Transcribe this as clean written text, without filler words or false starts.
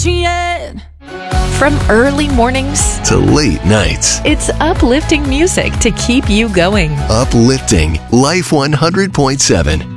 appreciate. From early mornings to late nights. It's uplifting music to keep you going. Uplifting Life 100.7.